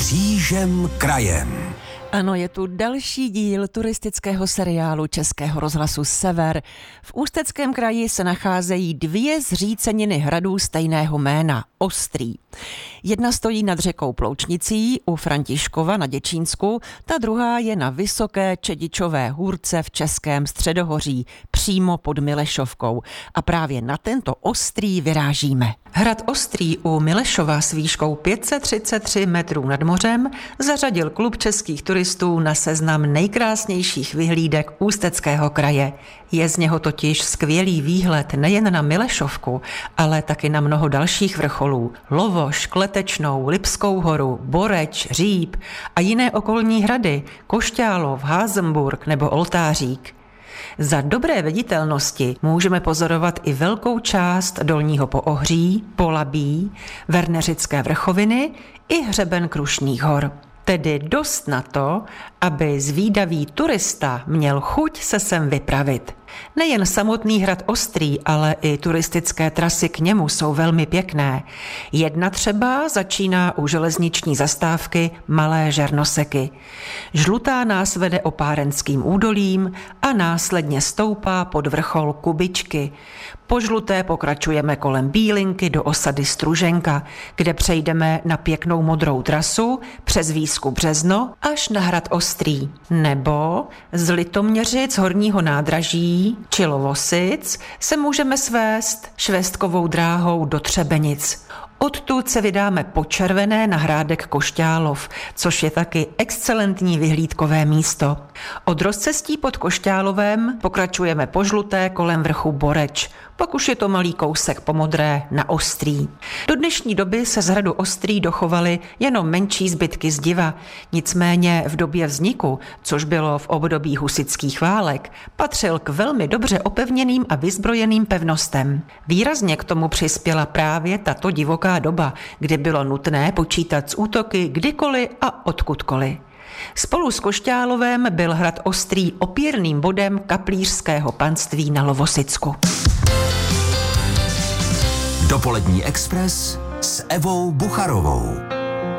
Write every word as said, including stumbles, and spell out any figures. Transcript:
Křížem krajem. Ano, je tu další díl turistického seriálu Českého rozhlasu Sever. V Ústeckém kraji se nacházejí dvě zříceniny hradů stejného jména, Ostrý. Jedna stojí nad řekou Ploučnicí u Františkova na Děčínsku, ta druhá je na vysoké Čedičové hůrce v Českém středohoří, přímo pod Milešovkou. A právě na tento Ostrý vyrážíme. Hrad Ostrý u Milešova s výškou pět set třicet tři metrů nad mořem zařadil klub českých turistů na seznam nejkrásnějších vyhlídek Ústeckého kraje. Je z něho totiž skvělý výhled nejen na Milešovku, ale taky na mnoho dalších vrcholů. Lovoš, Kletečnou, Lipskou horu, Boreč, Říp a jiné okolní hrady, Košťálov, Házemburk nebo Oltářík. Za dobré viditelnosti můžeme pozorovat i velkou část Dolního Poohří, Polabí, Verneřické vrchoviny i hřeben Krušných hor. Tedy dost na to, aby zvídavý turista měl chuť se sem vypravit. Nejen samotný hrad Ostrý, ale i turistické trasy k němu jsou velmi pěkné. Jedna třeba začíná u železniční zastávky Malé Žernoseky. Žlutá nás vede Opárenským údolím a následně stoupá pod vrchol Kubičky. Po žluté pokračujeme kolem Bílinky do osady Struženka, kde přejdeme na pěknou modrou trasu přes Výsku Březno až na hrad Ostrý. Nebo z Litoměřic Horního nádraží či Lovosic se můžeme svést švestkovou dráhou do Třebenic. Odtud se vydáme po Červené na hrádek Košťálov, což je taky excelentní vyhlídkové místo. Od rozcestí pod Košťálovem pokračujeme po žluté kolem vrchu Boreč, pak už je to malý kousek po modré na Ostrý. Do dnešní doby se z hradu Ostrý dochovaly jenom menší zbytky zdiva, nicméně v době vzniku, což bylo v období husitských válek, patřil k velmi dobře opevněným a vyzbrojeným pevnostem. Výrazně k tomu přispěla právě tato divoká doba, kdy bylo nutné počítat s útoky kdykoliv a odkudkoliv. Spolu s Košťálovem byl hrad Ostrý opěrným bodem kaplířského panství na Lovosicku. Dopolední expres s Evou Bucharovou.